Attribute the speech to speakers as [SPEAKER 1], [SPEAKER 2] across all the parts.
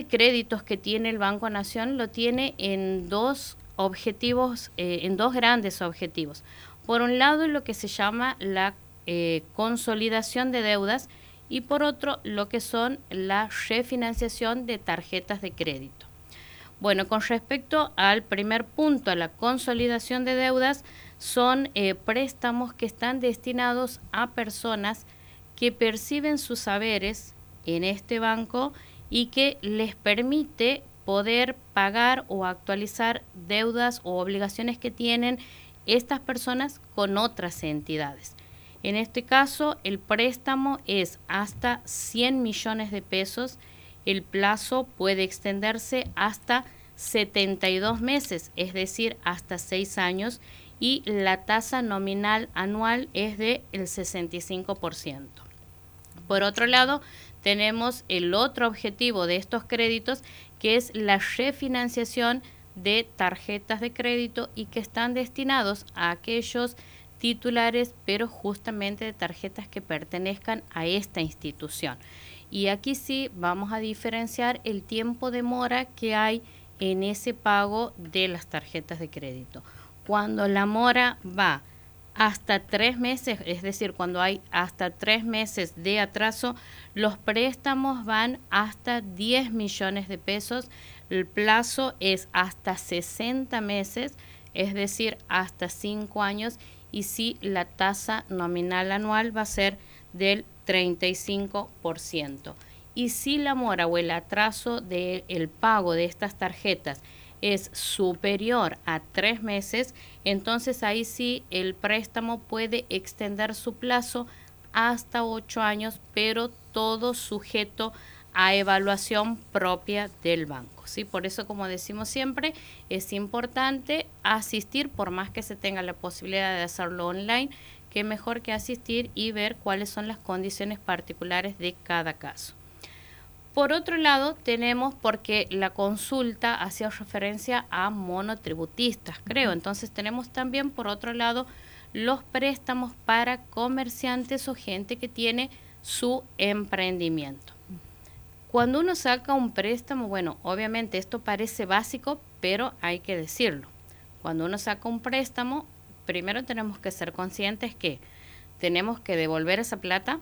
[SPEAKER 1] créditos que tiene el Banco Nación lo tiene en dos objetivos, en dos grandes objetivos. Por un lado, lo que se llama la consolidación de deudas y por otro, lo que son la refinanciación de tarjetas de crédito. Bueno, con respecto al primer punto, a la consolidación de deudas, son préstamos que están destinados a personas que perciben sus saberes en este banco y que les permite poder pagar o actualizar deudas o obligaciones que tienen estas personas con otras entidades. En este caso, el préstamo es hasta 100 millones de pesos. El plazo puede extenderse hasta 72 meses, es decir, hasta 6 años, y la tasa nominal anual es del 65%. Por otro lado, tenemos el otro objetivo de estos créditos, que es la refinanciación de tarjetas de crédito y que están destinados a aquellos titulares, pero justamente de tarjetas que pertenezcan a esta institución. Y aquí sí vamos a diferenciar el tiempo de mora que hay en ese pago de las tarjetas de crédito. Cuando la mora va hasta 3 meses, es decir, cuando hay hasta 3 meses de atraso, los préstamos van hasta 10 millones de pesos. El plazo es hasta 60 meses, es decir, hasta 5 años. Y si la tasa nominal anual va a ser del 35%. Y si la mora o el atraso del pago de estas tarjetas es superior a 3 meses, entonces ahí sí el préstamo puede extender su plazo hasta 8 años, pero todo sujeto a evaluación propia del banco, ¿sí? Por eso, como decimos siempre, es importante asistir, por más que se tenga la posibilidad de hacerlo online, que mejor que asistir y ver cuáles son las condiciones particulares de cada caso. Por otro lado, tenemos, porque la consulta hacía referencia a monotributistas, creo, entonces tenemos también, por otro lado, los préstamos para comerciantes o gente que tiene su emprendimiento. Cuando uno saca un préstamo, bueno, obviamente esto parece básico, pero hay que decirlo. Cuando uno saca un préstamo, primero tenemos que ser conscientes que tenemos que devolver esa plata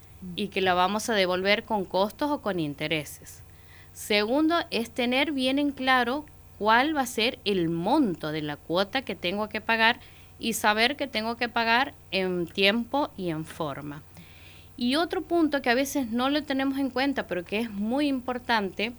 [SPEAKER 1] y que la vamos a devolver con costos o con intereses. Segundo, es tener bien en claro cuál va a ser el monto de la cuota que tengo que pagar y saber que tengo que pagar en tiempo y en forma. Y otro punto que a veces no lo tenemos en cuenta, pero que es muy importante,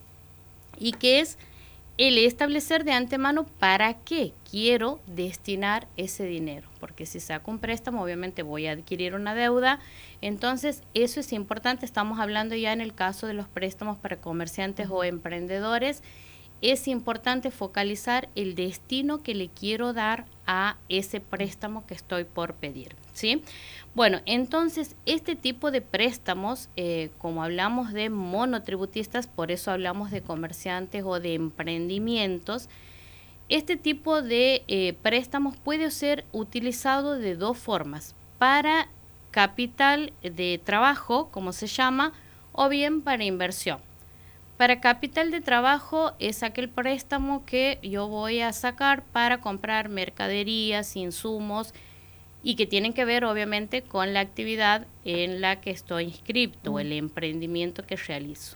[SPEAKER 1] y que es el establecer de antemano para qué quiero destinar ese dinero. Porque si saco un préstamo, obviamente voy a adquirir una deuda. Entonces, eso es importante. Estamos hablando ya en el caso de los préstamos para comerciantes o emprendedores. Es importante focalizar el destino que le quiero dar a ese préstamo que estoy por pedir, ¿sí? Bueno, entonces este tipo de préstamos, como hablamos de monotributistas, por eso hablamos de comerciantes o de emprendimientos, este tipo de préstamos puede ser utilizado de dos formas: para capital de trabajo, como se llama, o bien para inversión. Para capital de trabajo es aquel préstamo que yo voy a sacar para comprar mercaderías, insumos y que tienen que ver obviamente con la actividad en la que estoy inscrito, el emprendimiento que realizo.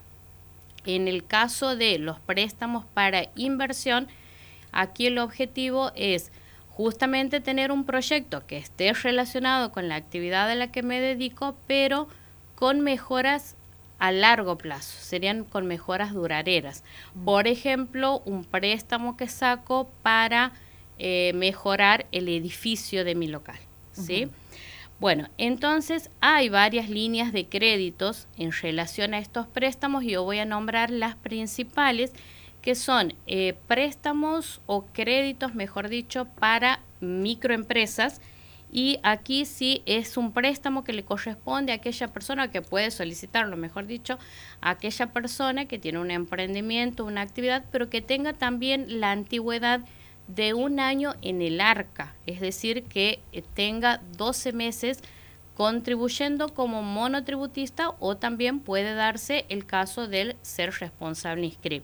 [SPEAKER 1] En el caso de los préstamos para inversión, aquí el objetivo es justamente tener un proyecto que esté relacionado con la actividad a la que me dedico, pero con mejoras a largo plazo, serían con mejoras duraderas. Por ejemplo, un préstamo que saco para mejorar el edificio de mi local, ¿sí? Bueno, entonces hay varias líneas de créditos en relación a estos préstamos y yo voy a nombrar las principales, que son préstamos o créditos, mejor dicho, para microempresas. Y aquí sí es un préstamo que le corresponde a aquella persona que puede solicitarlo, mejor dicho, a aquella persona que tiene un emprendimiento, una actividad, pero que tenga también la antigüedad de 1 año en el arca, es decir, que tenga 12 meses contribuyendo como monotributista, o también puede darse el caso del ser responsable inscripto.